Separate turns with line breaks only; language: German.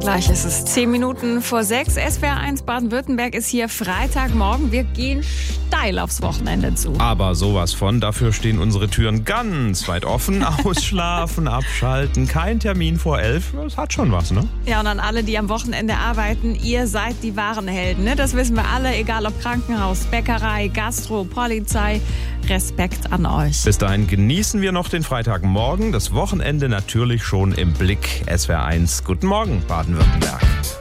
Gleich ist es 10 Minuten vor 6. SWR1 Baden-Württemberg ist hier Freitagmorgen. Wir gehen steil aufs Wochenende zu.
Aber sowas von, dafür stehen unsere Türen ganz weit offen. Ausschlafen, abschalten, kein Termin vor 11. Das hat schon was, ne?
Ja, und an alle, die am Wochenende arbeiten, ihr seid die wahren Helden, ne? Das wissen wir alle, egal ob Krankenhaus, Bäckerei, Gastro, Polizei. Respekt an euch.
Bis dahin genießen wir noch den Freitagmorgen. Das Wochenende natürlich schon im Blick. SWR1, guten Morgen, Baden-Württemberg.